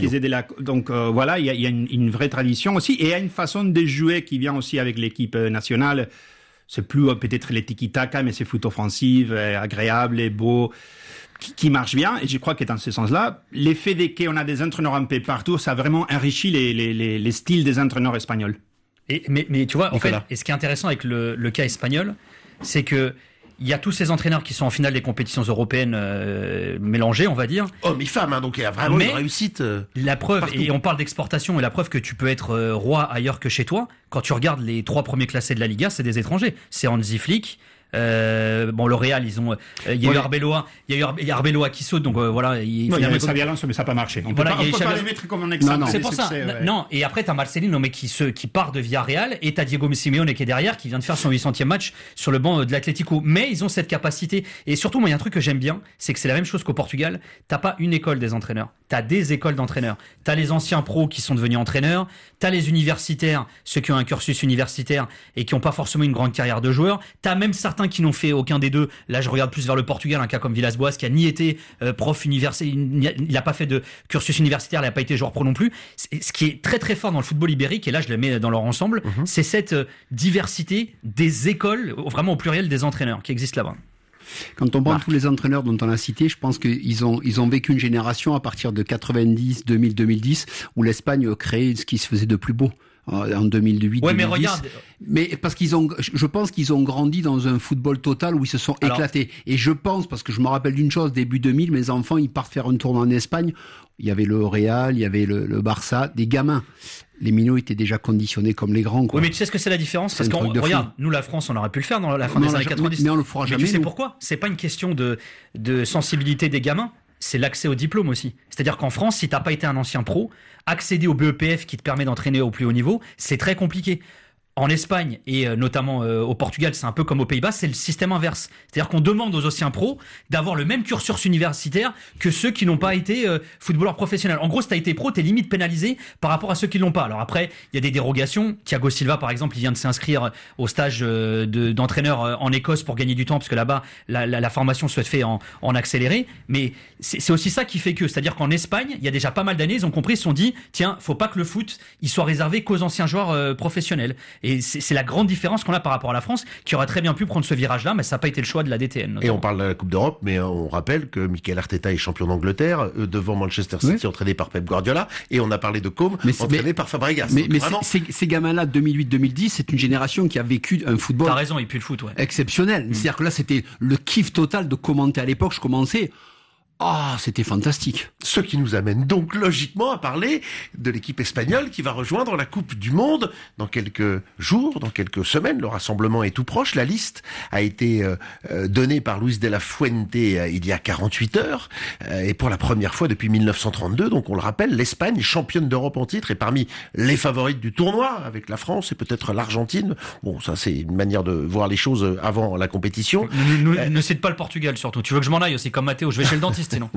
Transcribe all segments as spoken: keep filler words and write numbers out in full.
qu'ils aient de la, donc euh, voilà, il y a, il y a une, une vraie tradition aussi, et il y a une façon de jouer qui vient aussi avec l'équipe nationale. C'est plus euh, peut-être les tiki-taka, mais c'est foot offensif, euh, agréable et beau, qui, qui marche bien. Et je crois que dans ce sens-là, l'effet de qu'on a des entraîneurs un peu partout, ça a vraiment enrichi les, les, les, les styles des entraîneurs espagnols. Et, mais, mais tu vois, Nicolas. en fait, et ce qui est intéressant avec le, le cas espagnol, c'est que il y a tous ces entraîneurs qui sont en finale des compétitions européennes euh, mélangées, on va dire. Hommes et femmes, hein, donc il y a vraiment Mais une réussite. Euh, la preuve, partout. et on parle d'exportation, et la preuve que tu peux être euh, roi ailleurs que chez toi, quand tu regardes les trois premiers classés de la Liga, c'est des étrangers. C'est Hansi Flick. Euh, bon, le Real, ils ont, il euh, y a ouais. eu Arbeloa, il y a eu Ar- y a Arbeloa qui saute, donc euh, voilà. Il y avait Xabi Alonso, mais ça n'a pas marché. On voilà, peut pas, on peut Xabi... pas les mettre comme un exemple. Non, non. C'est pour succès, ça. Ouais. Non, et après t'as Marcelino, mais qui se, qui part de Villarreal, et t'as Diego Simeone qui est derrière, qui vient de faire son huit centième match sur le banc de l'Atlético. Mais ils ont cette capacité. Et surtout, moi, il y a un truc que j'aime bien, c'est que c'est la même chose qu'au Portugal. T'as pas une école des entraîneurs. T'as des écoles d'entraîneurs. T'as les anciens pros qui sont devenus entraîneurs. T'as les universitaires, ceux qui ont un cursus universitaire et qui n'ont pas forcément une grande carrière de joueur. T'as même certains qui n'ont fait aucun des deux. Là, je regarde plus vers le Portugal, un cas comme Villas-Boas, qui a ni été euh, prof universitaire, il n'a pas fait de cursus universitaire, il n'a pas été joueur pro non plus. C'est, ce qui est très très fort dans le football ibérique, et là je le mets dans leur ensemble, mm-hmm. c'est cette euh, diversité des écoles, vraiment au pluriel des entraîneurs qui existent là-bas. Quand on prend Marc. tous les entraîneurs dont on a cité, je pense qu'ils ont, ils ont vécu une génération à partir de quatre-vingt-dix, deux mille, deux mille dix, où l'Espagne créait ce qui se faisait de plus beau. En deux mille huit, ouais, deux mille dix. mais regarde. Mais parce qu'ils ont, je pense qu'ils ont grandi dans un football total où ils se sont Alors, éclatés. Et je pense, parce que je me rappelle d'une chose, début deux mille, mes enfants, ils partent faire un tournoi en Espagne. Il y avait le Real, il y avait le, le Barça, des gamins. Les minots étaient déjà conditionnés comme les grands, quoi. Oui, mais tu sais ce que c'est la différence? C'est Parce qu'on, regarde, nous, la France, on aurait pu le faire dans la fin non, des années quatre-vingt-dix. Mais on le fera mais jamais. Tu sais nous. pourquoi? C'est pas une question de, de sensibilité des gamins. C'est l'accès au diplôme aussi. C'est-à-dire qu'en France, si t'as pas été un ancien pro, accéder au B E P F qui te permet d'entraîner au plus haut niveau, c'est très compliqué. En Espagne et notamment euh, au Portugal, c'est un peu comme aux Pays-Bas, c'est le système inverse. C'est-à-dire qu'on demande aux anciens pros d'avoir le même cursus universitaire que ceux qui n'ont pas été euh, footballeurs professionnels. En gros, si t'as été pro, t'es limite pénalisé par rapport à ceux qui l'ont pas. Alors après, il y a des dérogations. Thiago Silva, par exemple, il vient de s'inscrire au stage euh, de, d'entraîneur en Écosse pour gagner du temps, parce que là-bas, la, la, la formation se fait en, en accéléré. Mais c'est, c'est aussi ça qui fait que, c'est-à-dire qu'en Espagne, il y a déjà pas mal d'années, ils ont compris, ils se sont dit, tiens, faut pas que le foot, il soit réservé qu'aux anciens joueurs euh, professionnels. Et c'est, c'est la grande différence qu'on a par rapport à la France, qui aurait très bien pu prendre ce virage-là, mais ça n'a pas été le choix de la D T N. Notamment. Et on parle de la Coupe d'Europe, mais on rappelle que Mikel Arteta est champion d'Angleterre, euh, devant Manchester City, oui. entraîné par Pep Guardiola, et on a parlé de Com, mais entraîné mais, par Fabregas. Mais, mais vraiment... ces, ces gamins-là, deux mille huit deux mille dix, c'est une génération qui a vécu un football... T'as raison, et puis le foot, ouais. Exceptionnel. Mmh. C'est-à-dire que là, c'était le kiff total de commenter à l'époque. Je commençais... Ah, oh, c'était fantastique. Ce qui nous amène donc logiquement à parler de l'équipe espagnole qui va rejoindre la Coupe du Monde dans quelques jours, dans quelques semaines. Le rassemblement est tout proche. La liste a été euh, donnée par Luis de la Fuente euh, il y a quarante-huit heures. Euh, et pour la première fois depuis mille neuf cent trente-deux, donc on le rappelle, l'Espagne, championne d'Europe en titre, est parmi les favorites du tournoi, avec la France et peut-être l'Argentine. Bon, ça c'est une manière de voir les choses avant la compétition. Ne, ne, euh, ne cite pas le Portugal surtout. Tu veux que je m'en aille aussi comme Mathéo? Je vais chez le dentiste. Sinon.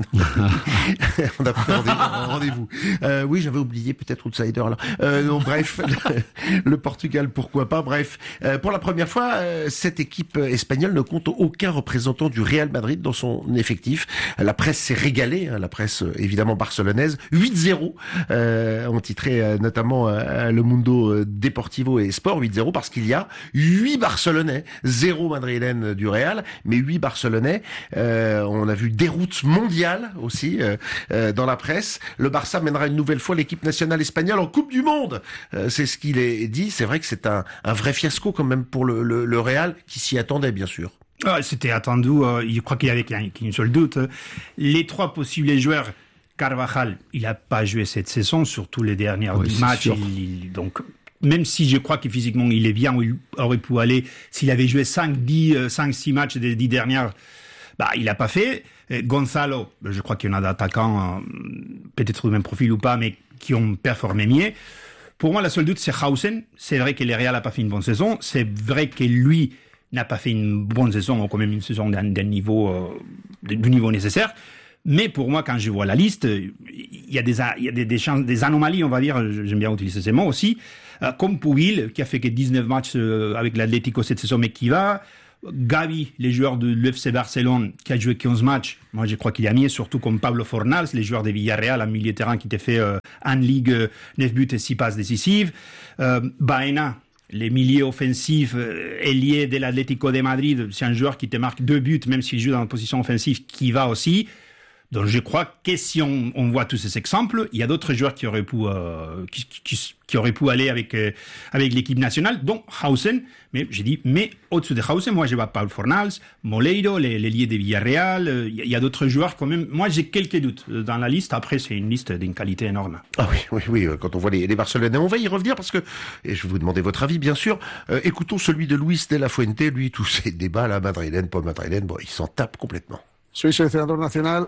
On a pris rendez-vous. rendez-vous. Euh, oui, j'avais oublié peut-être Outsider là. Euh, non, bref, le, le Portugal, pourquoi pas. Bref, euh, pour la première fois, euh, cette équipe espagnole ne compte aucun représentant du Real Madrid dans son effectif. La presse s'est régalée, hein, la presse euh, évidemment barcelonaise. huit zéro, euh, ont titré euh, notamment euh, le Mundo Deportivo et Sport, huit zéro, parce qu'il y a huit Barcelonais, zéro madrilène du Real, mais huit Barcelonais. Euh, on a vu déroute mondiale mondial aussi euh, euh, dans la presse. Le Barça mènera une nouvelle fois l'équipe nationale espagnole en Coupe du Monde. Euh, c'est ce qu'il est dit. C'est vrai que c'est un, un vrai fiasco quand même pour le, le, le Real qui s'y attendait bien sûr. Ah, c'était attendu. Euh, je crois qu'il y avait qu'un seul doute. Les trois possibles joueurs. Carvajal, il n'a pas joué cette saison, surtout les derniers oui, matchs. Il, donc, même si je crois que physiquement il est bien, il aurait pu aller. S'il avait joué cinq, six matchs des dix dernières, bah, il n'a pas fait. Gonzalo, je crois qu'il y en a d'attaquants, euh, peut-être du même profil ou pas, mais qui ont performé mieux. Pour moi, la seule doute, c'est Hausen. C'est vrai que le Real n'a pas fait une bonne saison. C'est vrai que lui n'a pas fait une bonne saison, ou quand même une saison d'un, d'un niveau, euh, du niveau nécessaire. Mais pour moi, quand je vois la liste, il y a des, il y a des, des, chances, des anomalies, on va dire, j'aime bien utiliser ces mots aussi, euh, comme Puig, qui a fait que dix-neuf matchs euh, avec l'Atlético cette saison, mais qui va... Gavi, les joueurs de l'U F C Barcelone, qui a joué quinze matchs, moi je crois qu'il y a mieux, surtout comme Pablo Fornals, les joueurs de Villarreal, un milieu de terrain qui t'a fait euh, en Ligue, euh, neuf buts et six passes décisives. Euh, Baena, les milieux offensifs, euh, ailier de l'Atlético de Madrid, c'est un joueur qui te marque deux buts, même s'il joue dans une position offensive, qui va aussi. Donc je crois que si on, on voit tous ces exemples, il y a d'autres joueurs qui auraient pu euh, qui, qui, qui auraient pu aller avec euh, avec l'équipe nationale, dont Hausen. Mais j'ai dit, mais au-dessus de Hausen, moi je vois Paul Fornals, Moleiro, les, les liés de Villarreal. Euh, il y a d'autres joueurs quand même. Moi j'ai quelques doutes dans la liste. Après c'est une liste d'une qualité énorme. Ah oui, oui, oui. Quand on voit les, les Barcelonais, on va y revenir parce que et je vais vous demander votre avis, bien sûr. Euh, écoutons celui de Luis de la Fuente. Lui, tous ces débats là, madrilène, pas madrilène, bon, il s'en tape complètement. Je suis le sélectionneur national,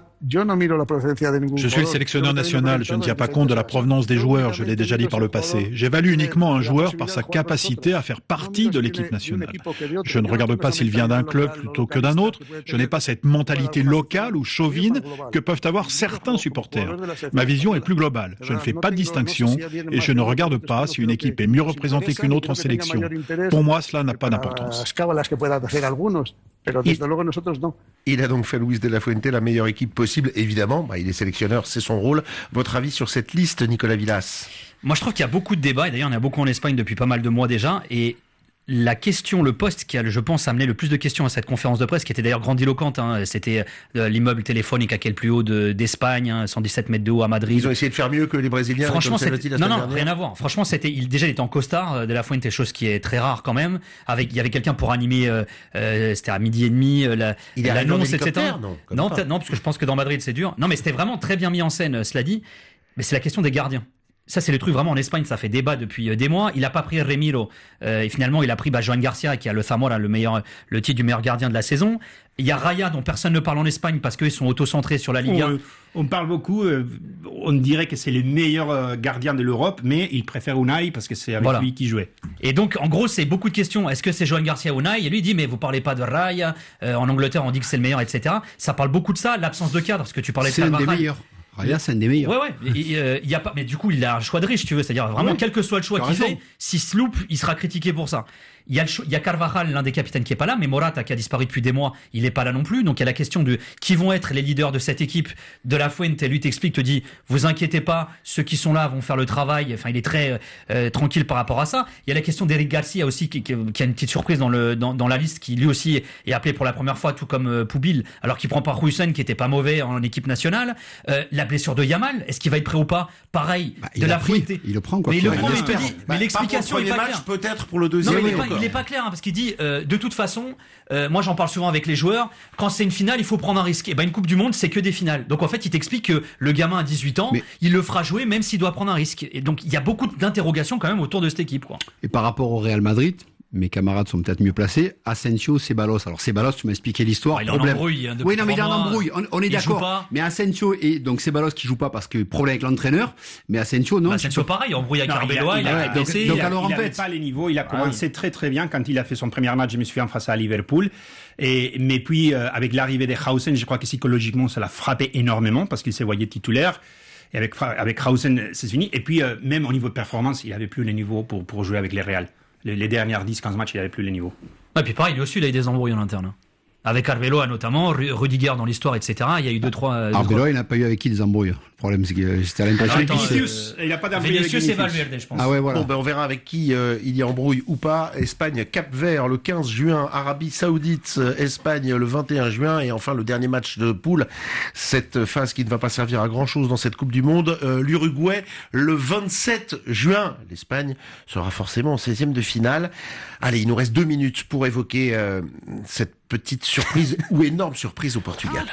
je ne tiens pas compte de la provenance des joueurs, je l'ai déjà dit par le passé. J'évalue uniquement un joueur par sa capacité à faire partie de l'équipe nationale. Je ne regarde pas s'il vient d'un club plutôt que d'un autre, je n'ai pas cette mentalité locale ou chauvine que peuvent avoir certains supporters. Ma vision est plus globale, je ne fais pas de distinction et je ne regarde pas si une équipe est mieux représentée qu'une autre en sélection. Pour moi, cela n'a pas d'importance. Il a donc fait Luis de la Fuente la meilleure équipe possible, évidemment. Bah, il est sélectionneur, c'est son rôle. Votre avis sur cette liste, Nicolas Villas? Moi, je trouve qu'il y a beaucoup de débats, et d'ailleurs, il y en a beaucoup en Espagne depuis pas mal de mois déjà, et la question, le poste qui a, je pense, amené le plus de questions à cette conférence de presse, qui était d'ailleurs grandiloquente, hein, c'était euh, l'immeuble téléphonique à quel plus haut de, d'Espagne, hein, cent dix-sept mètres de haut à Madrid. Ils ont essayé de faire mieux que les Brésiliens. Franchement, c'était, non, non, rien à voir. Franchement, c'était, il, déjà, il était en costard euh, de la Fuente, chose qui est très rare quand même. Avec, il y avait quelqu'un pour animer, euh, euh, c'était à midi et demi, euh, la, il l'annonce, et cetera. Non, non, non, parce que je pense que dans Madrid, c'est dur. Non, mais c'était vraiment très bien mis en scène, euh, cela dit. Mais c'est la question des gardiens. Ça, c'est le truc vraiment en Espagne, ça fait débat depuis des mois. Il a pas pris Remiro, euh, et finalement, il a pris bah, Joan Garcia, qui a le Zamora, le meilleur, le titre du meilleur gardien de la saison. Il y a Raya, dont personne ne parle en Espagne parce qu'ils sont auto-centrés sur la Liga. On, on parle beaucoup, euh, on dirait que c'est le meilleur euh, gardien de l'Europe, mais il préfère Unai parce que c'est avec voilà. lui qu'il jouait. Et donc, en gros, c'est beaucoup de questions. Est-ce que c'est Joan Garcia ou Unai? Et lui dit, mais vous parlez pas de Raya. Euh, en Angleterre, on dit que c'est le meilleur, et cetera. Ça parle beaucoup de ça, l'absence de cadre, parce que tu parlais de Carvajal. C'est un des meilleurs. Raya, c'est un des meilleurs. Ouais, ouais. Il, euh, il y a pas, mais du coup, il a un choix de riche, si tu veux. C'est-à-dire, vraiment, oui. quel que soit le choix qu'il fait, s'il se loupe, il sera critiqué pour ça. Il y a, le, il y a Carvajal, l'un des capitaines qui est pas là, mais Morata, qui a disparu depuis des mois, il est pas là non plus. Donc, il y a la question de qui vont être les leaders de cette équipe. De la Fuente, lui t'explique, te dit, vous inquiétez pas, ceux qui sont là vont faire le travail. Enfin, il est très euh, tranquille par rapport à ça. Il y a la question d'Eric Garcia aussi, qui, qui, qui a une petite surprise dans le dans, dans la liste, qui lui aussi est appelé pour la première fois, tout comme euh, Poubil, alors qu'il prend pas Ruisen, qui était pas mauvais en équipe nationale. Euh, la blessure de Yamal, est-ce qu'il va être prêt ou pas? Pareil, bah, de la Fuente. Il le prend quoi. Mais il le ouais, prend, il mais, dit, bah, mais l'explication est pas match, claire. Peut-être pour le deuxième. Non, mais il est pas, il est pas clair, hein, parce qu'il dit, euh, de toute façon, euh, moi j'en parle souvent avec les joueurs, quand c'est une finale, il faut prendre un risque. Et ben une Coupe du Monde, c'est que des finales. Donc en fait, il t'explique que le gamin à dix-huit ans, mais... il le fera jouer même s'il doit prendre un risque. Et donc il y a beaucoup d'interrogations quand même autour de cette équipe, quoi. Et par rapport au Real Madrid, mes camarades sont peut-être mieux placés. Asensio, Ceballos. Alors Ceballos, tu m'as expliqué l'histoire. Ah, il est en embrouille. Hein, oui, non, mais il est en embrouille. On, on est d'accord. Mais Asensio et donc Ceballos qui joue pas parce que problème avec l'entraîneur. Mais Asensio, non. Bah, Asensio, peux... pareil, embrouille avec Arbeloa, il a blessé. Donc, alors, en fait, pas les niveaux. Il a commencé ah, oui. très très bien quand il a fait son premier match. Je me souviens face à Liverpool. Et mais puis euh, avec l'arrivée de Hausen, je crois que psychologiquement, ça l'a frappé énormément parce qu'il s'est voyé titulaire. Et avec avec Hausen, c'est fini. Et puis euh, même au niveau de performance, il avait plus les niveaux pour pour jouer avec les Real. Les, les dernières dix quinze matchs, il n'avait plus les niveaux. Et puis pareil, lui aussi, il a eu des embrouilles en interne. Avec Arbeloa notamment, Rudiger dans l'histoire, et cetera. Il y a eu deux, trois... Arbeloa, il n'a pas eu avec qui des embrouilles. Le problème, c'est que c'était à l'impression... Avec Vinicius, il n'a pas d'embrouille avec Vinicius. Vinicius, c'est Valverde, je pense. Ah ouais, voilà. Bon, ben, on verra avec qui euh, il y a embrouille ou pas. Espagne, Cap-Vert, le quinze juin. Arabie Saoudite, Espagne, le vingt et un juin. Et enfin, le dernier match de poule. Cette phase qui ne va pas servir à grand-chose dans cette Coupe du Monde. Euh, L'Uruguay, le vingt-sept juin. L'Espagne sera forcément en seizième de finale. Allez, il nous reste deux minutes pour évoquer euh, cette petite surprise ou énorme surprise au Portugal.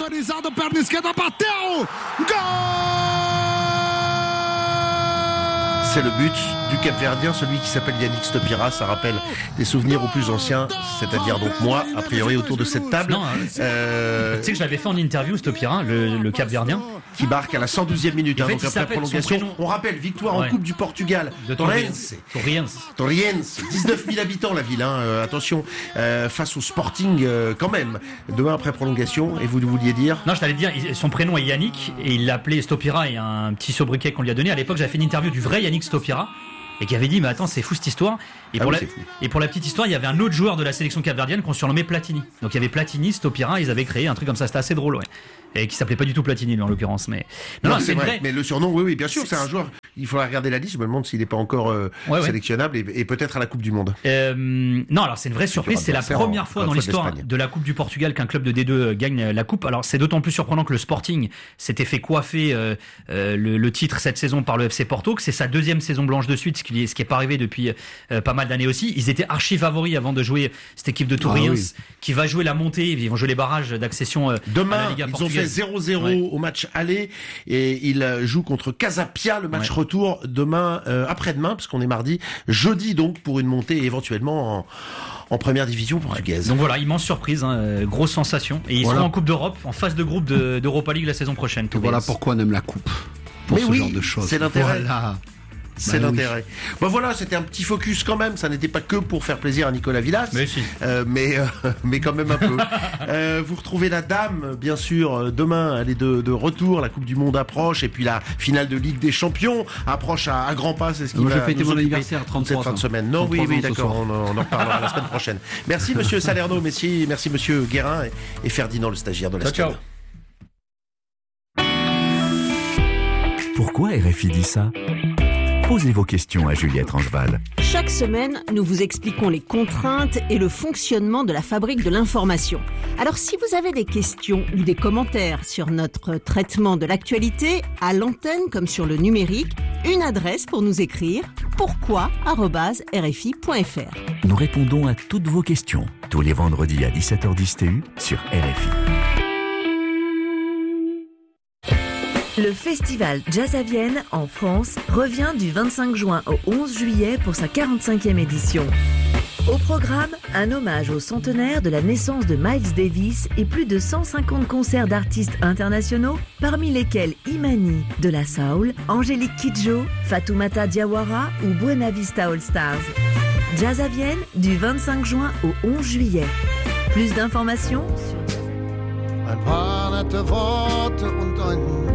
C'est le but du Cap-Verdien, celui qui s'appelle Yannick Stopira. Ça rappelle des souvenirs aux plus anciens, c'est-à-dire donc moi, a priori autour de cette table. Non, euh... Tu sais que je l'avais fait en interview, Stopira, le, le Cap-Verdien. Qui marque à la cent douzième minute, hein, donc après prolongation. On rappelle, victoire ouais. en Coupe du Portugal. De Torriense. Torriense. Torriense. dix-neuf mille habitants la ville, hein. Euh, attention, euh, face au Sporting euh, quand même. Demain après prolongation, et vous vouliez dire? Non, je t'allais dire, son prénom est Yannick, et il l'appelait Stopira, et un petit sobriquet qu'on lui a donné. À l'époque, j'avais fait une interview du vrai Yannick Stopira. et qui avait dit mais attends c'est fou cette histoire. Et, ah pour oui, la, et pour la petite histoire, il y avait un autre joueur de la sélection capverdienne qu'on surnommait Platini. Donc il y avait Platini, Stopira, ils avaient créé un truc comme ça, c'était assez drôle, ouais. Et qui s'appelait pas du tout Platini lui, en l'occurrence, mais non, non, non c'est vrai. vrai. Mais le surnom, oui, oui, bien sûr, c'est, c'est un joueur. Il faudra regarder la liste. Je me demande s'il n'est pas encore euh, ouais, sélectionnable ouais. Et, et peut-être à la Coupe du Monde. Euh, non, alors c'est une vraie surprise. C'est la première fois dans l'histoire de la Coupe du Portugal qu'un club de D deux gagne la Coupe. Alors c'est d'autant plus surprenant que le Sporting s'était fait coiffer euh, euh, le, le titre cette saison par le F C Porto, que c'est sa deuxième saison blanche de suite, ce qui ce qui est pas arrivé depuis euh, pas mal d'années aussi. Ils étaient archi favoris avant de jouer cette équipe de Touriens ah, oui. qui va jouer la montée. Ils vont jouer les barrages d'accession euh, demain. À la Liga ils portugaise. Ont fait zéro zéro ouais. Au match aller et ils jouent contre Casapia le match ouais. retour demain, euh, après-demain, parce qu'on est mardi, jeudi donc pour une montée éventuellement en, en première division portugaise. Ouais. Donc voilà, immense surprise, hein, grosse sensation. Et ils voilà. seront en Coupe d'Europe, en phase de groupe de, d'Europa League la saison prochaine. Voilà pourquoi on aime la Coupe. Pour Mais ce oui, genre de choses. C'est l'intérêt. Voilà. C'est bah l'intérêt. Oui. Bon voilà, c'était un petit focus quand même. Ça n'était pas que pour faire plaisir à Nicolas Villas, mais si. euh, mais euh, mais quand même un peu. euh, vous retrouvez la dame, bien sûr, demain. Elle est de, de retour. La Coupe du Monde approche et puis la finale de Ligue des Champions approche à, à grands pas. C'est ce qui Moi, va je fêter mon anniversaire trente-trois cette fin de semaine. Non, oui, oui, d'accord. On, on en reparlera la semaine prochaine. Merci Monsieur Salerno, merci, merci Monsieur Guérin et, et Ferdinand, le stagiaire de la ciao, ciao. Pourquoi R F I dit ça? Posez vos questions à Juliette Rangeval. Chaque semaine, nous vous expliquons les contraintes et le fonctionnement de la fabrique de l'information. Alors si vous avez des questions ou des commentaires sur notre traitement de l'actualité, à l'antenne comme sur le numérique, une adresse pour nous écrire, pourquoi arobase r f i point f r. Nous répondons à toutes vos questions, tous les vendredis à dix-sept heures dix T U sur R F I. Le festival Jazz à Vienne, en France, revient du vingt-cinq juin au onze juillet pour sa quarante-cinquième édition. Au programme, un hommage au centenaire de la naissance de Miles Davis et plus de cent cinquante concerts d'artistes internationaux, parmi lesquels Imani de la Soul, Angélique Kidjo, Fatoumata Diawara ou Buena Vista All Stars. Jazz à Vienne, du vingt-cinq juin au onze juillet. Plus d'informations sur... Ein paar nette Worte und ein